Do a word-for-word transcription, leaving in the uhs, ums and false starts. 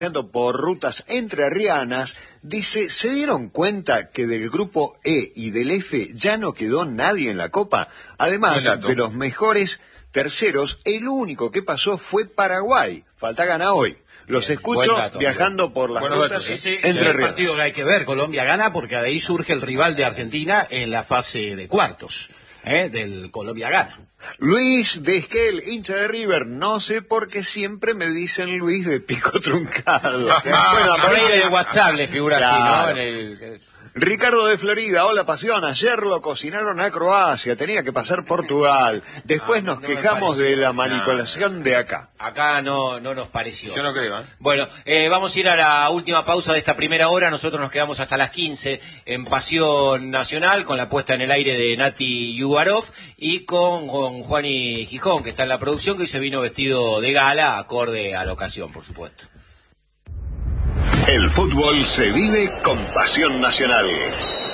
por rutas entrerrianas, dice, ¿se dieron cuenta que del grupo E y del F ya no quedó nadie en la Copa? Además de los mejores terceros, el único que pasó fue Paraguay. Falta gana hoy. Los Bien, escucho dato, viajando bien. por las bueno, rutas ese, ese es el partido que hay que ver. Colombia gana porque de ahí surge el rival de Argentina en la fase de cuartos, ¿eh? del Colombia gana. Luis de Esquel, hincha de River, no sé por qué siempre me dicen Luis de Pico Truncado. Bueno, por ahí en el WhatsApp le figura claro. así, ¿no? En el... Ricardo de Florida, hola pasión, ayer lo cocinaron a Croacia, tenía que pasar Portugal, después ah, nos no quejamos de la manipulación no. de acá. Acá no, no nos pareció. Yo no creo, ¿eh? Bueno, eh, vamos a ir a la última pausa de esta primera hora, nosotros nos quedamos hasta las quince en Pasión Nacional, con la puesta en el aire de Nati Yugarov y con, con Juani Gijón, que está en la producción, que hoy se vino vestido de gala, acorde a la ocasión, por supuesto. El fútbol se vive con Pasión Nacional.